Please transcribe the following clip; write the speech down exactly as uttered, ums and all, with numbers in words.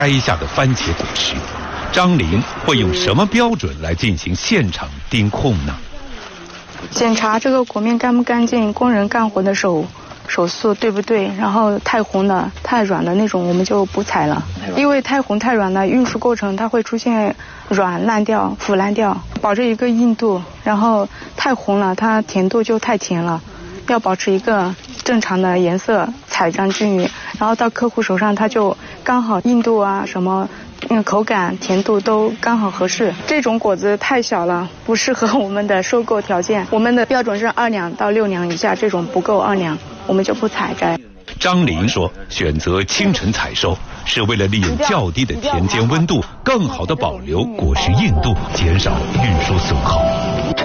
摘下的番茄果实，张玲会用什么标准来进行现场盯控呢？ 检查这个果面干不干净，工人干活的手手速对不对，然后太红的、太软的那种我们就不采了，因为太红太软的运输过程它会出现软烂掉、腐烂掉，保持一个硬度，然后太红了它甜度就太甜了，要保持一个正常的颜色，采样均匀，然后到客户手上它就刚好硬度啊什么。嗯，口感、甜度都刚好合适。这种果子太小了，不适合我们的收购条件。我们的标准是二两到六两以下，这种不够二两，我们就不采摘。 张玲说，选择清晨采收是为了利用较低的田间温度，更好地保留果实硬度，减少运输损耗。